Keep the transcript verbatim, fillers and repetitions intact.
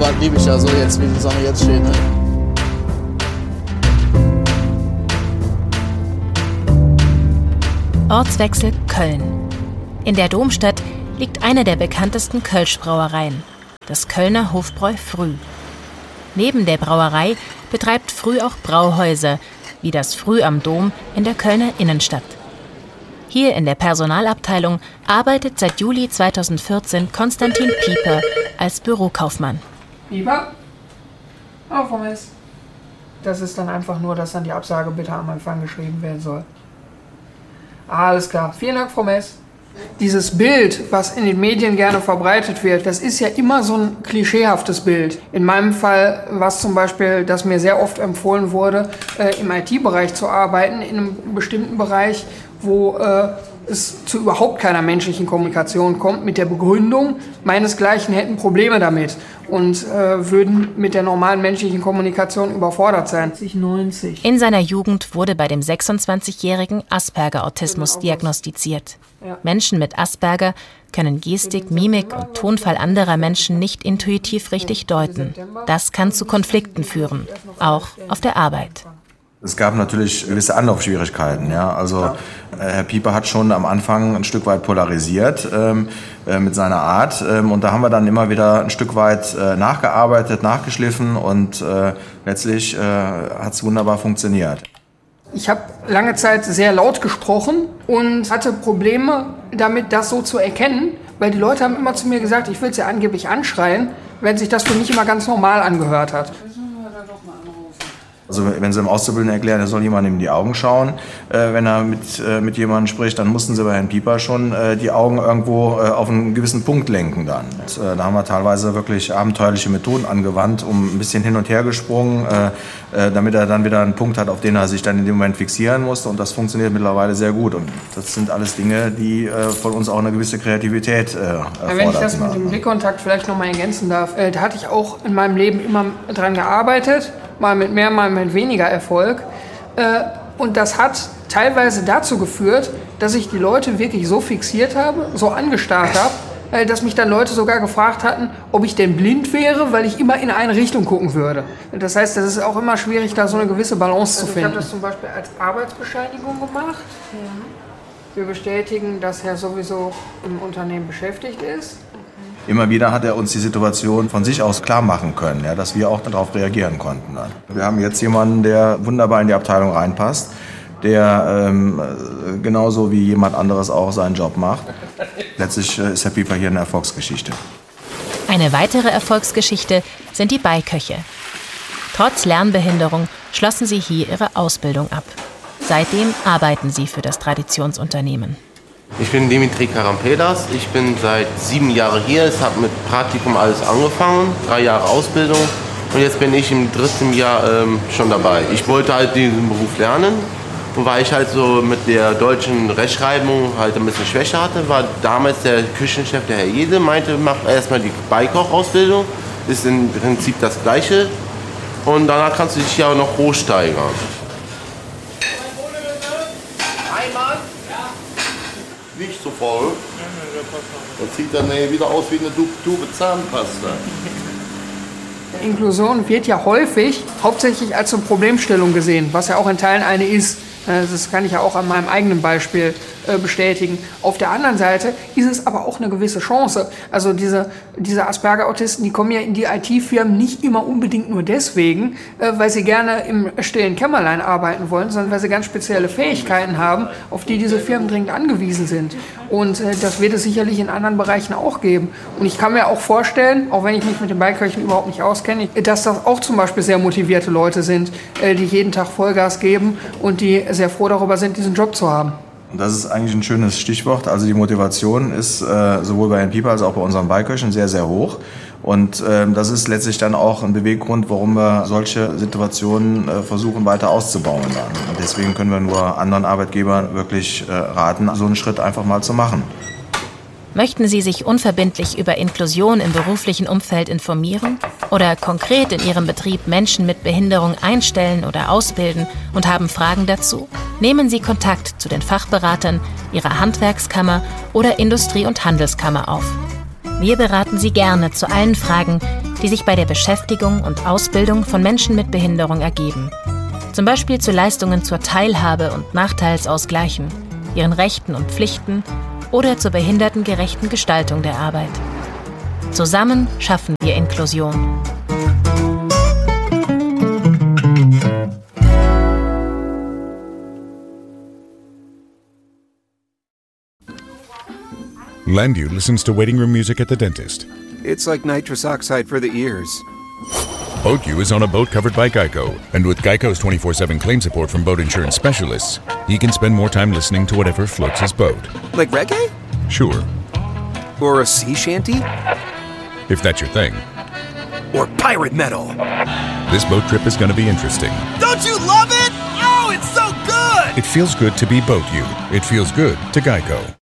was liebe ich ja so jetzt, wie die Sonne jetzt steht. Ne? Ortswechsel Köln. In der Domstadt liegt eine der bekanntesten Kölsch-Brauereien, das Kölner Hofbräu Früh. Neben der Brauerei betreibt Früh auch Brauhäuser, wie das Früh am Dom in der Kölner Innenstadt. Hier in der Personalabteilung arbeitet seit Juli zweitausendvierzehn Konstantin Pieper als Bürokaufmann. Pieper? Oh, vom S. Das ist dann einfach nur, dass dann die Absage bitte am Empfang geschrieben werden soll. Alles klar. Vielen Dank, Frau Mess. Dieses Bild, was in den Medien gerne verbreitet wird, das ist ja immer so ein klischeehaftes Bild. In meinem Fall war es zum Beispiel, dass mir sehr oft empfohlen wurde, äh, im I T-Bereich zu arbeiten, in einem bestimmten Bereich, wo äh, es zu überhaupt keiner menschlichen Kommunikation kommt, mit der Begründung, meinesgleichen hätten Probleme damit und äh, würden mit der normalen menschlichen Kommunikation überfordert sein. neunzig In seiner Jugend wurde bei dem sechsundzwanzigjährigen Asperger-Autismus diagnostiziert. Menschen mit Asperger können Gestik, Mimik und Tonfall anderer Menschen nicht intuitiv richtig deuten. Das kann zu Konflikten führen, auch auf der Arbeit. Es gab natürlich gewisse Anlaufschwierigkeiten. Ja? Also äh, Herr Pieper hat schon am Anfang ein Stück weit polarisiert ähm, äh, mit seiner Art. Ähm, und da haben wir dann immer wieder ein Stück weit äh, nachgearbeitet, nachgeschliffen und äh, letztlich äh, hat es wunderbar funktioniert. Ich habe lange Zeit sehr laut gesprochen und hatte Probleme damit, das so zu erkennen, weil die Leute haben immer zu mir gesagt, ich will sie ja angeblich anschreien, wenn sich das für mich immer ganz normal angehört hat. Also wenn Sie dem Auszubildenden erklären, er soll jemandem in die Augen schauen, äh, wenn er mit, äh, mit jemandem spricht, dann mussten Sie bei Herrn Pieper schon äh, die Augen irgendwo äh, auf einen gewissen Punkt lenken dann. Und, äh, da haben wir teilweise wirklich abenteuerliche Methoden angewandt, um ein bisschen hin und her gesprungen, äh, äh, damit er dann wieder einen Punkt hat, auf den er sich dann in dem Moment fixieren musste. Und das funktioniert mittlerweile sehr gut. Und das sind alles Dinge, die äh, von uns auch eine gewisse Kreativität äh, erfordern. Ja, wenn ich das mit dem Blickkontakt vielleicht noch mal ergänzen darf, äh, da hatte ich auch in meinem Leben immer dran gearbeitet. Mal mit mehr, mal mit weniger Erfolg. Und das hat teilweise dazu geführt, dass ich die Leute wirklich so fixiert habe, so angestarrt habe, dass mich dann Leute sogar gefragt hatten, ob ich denn blind wäre, weil ich immer in eine Richtung gucken würde. Das heißt, das ist auch immer schwierig, da so eine gewisse Balance zu finden. Ich habe das zum Beispiel als Arbeitsbescheinigung gemacht. Wir bestätigen, dass er sowieso im Unternehmen beschäftigt ist. Immer wieder hat er uns die Situation von sich aus klar machen können, ja, dass wir auch darauf reagieren konnten. Dann. Wir haben jetzt jemanden, der wunderbar in die Abteilung reinpasst, der ähm, genauso wie jemand anderes auch seinen Job macht. Letztlich äh, ist Herr Pieper hier eine Erfolgsgeschichte. Eine weitere Erfolgsgeschichte sind die Beiköche. Trotz Lernbehinderung schlossen sie hier ihre Ausbildung ab. Seitdem arbeiten sie für das Traditionsunternehmen. Ich bin Dimitri Karampedas, ich bin seit sieben Jahren hier, es hat mit Praktikum alles angefangen, drei Jahre Ausbildung und jetzt bin ich im dritten Jahr ähm, schon dabei. Ich wollte halt diesen Beruf lernen und weil ich halt so mit der deutschen Rechtschreibung halt ein bisschen Schwäche hatte, war damals der Küchenchef, der Herr Jede, meinte, mach erstmal die Beikochausbildung, ist im Prinzip das Gleiche und danach kannst du dich ja auch noch hochsteigern. Nicht so voll. Das sieht dann wieder aus wie eine Tube Zahnpasta. Inklusion wird ja häufig hauptsächlich als eine Problemstellung gesehen, was ja auch in Teilen eine ist. Das kann ich ja auch an meinem eigenen Beispiel äh, bestätigen. Auf der anderen Seite ist es aber auch eine gewisse Chance. Also diese, diese Asperger-Autisten, die kommen ja in die I T-Firmen nicht immer unbedingt nur deswegen, äh, weil sie gerne im stillen Kämmerlein arbeiten wollen, sondern weil sie ganz spezielle Fähigkeiten haben, auf die diese Firmen dringend angewiesen sind. Und äh, das wird es sicherlich in anderen Bereichen auch geben. Und ich kann mir auch vorstellen, auch wenn ich mich mit den Beiköchen überhaupt nicht auskenne, dass das auch zum Beispiel sehr motivierte Leute sind, äh, die jeden Tag Vollgas geben und die sehr froh darüber sind, diesen Job zu haben. Das ist eigentlich ein schönes Stichwort. Also die Motivation ist äh, sowohl bei Herrn Pieper als auch bei unseren Beiköchen sehr, sehr hoch. Und äh, das ist letztlich dann auch ein Beweggrund, warum wir solche Situationen äh, versuchen weiter auszubauen. Dann. Und deswegen können wir nur anderen Arbeitgebern wirklich äh, raten, so einen Schritt einfach mal zu machen. Möchten Sie sich unverbindlich über Inklusion im beruflichen Umfeld informieren oder konkret in Ihrem Betrieb Menschen mit Behinderung einstellen oder ausbilden und haben Fragen dazu? Nehmen Sie Kontakt zu den Fachberatern Ihrer Handwerkskammer oder Industrie- und Handelskammer auf. Wir beraten Sie gerne zu allen Fragen, die sich bei der Beschäftigung und Ausbildung von Menschen mit Behinderung ergeben. Zum Beispiel zu Leistungen zur Teilhabe und Nachteilsausgleichen, ihren Rechten und Pflichten oder zur behindertengerechten Gestaltung der Arbeit. Zusammen schaffen wir Inklusion. Landu listens to waiting room music at the dentist. It's like nitrous oxide for the ears. Boatyou is on a boat covered by Geico, and with Geico's twenty-four seven claim support from boat insurance specialists, he can spend more time listening to whatever floats his boat. Like reggae? Sure. Or a sea shanty? If that's your thing. Or pirate metal? This boat trip is going to be interesting. Don't you love it? Oh, it's so good! It feels good to be Boatyou. It feels good to Geico.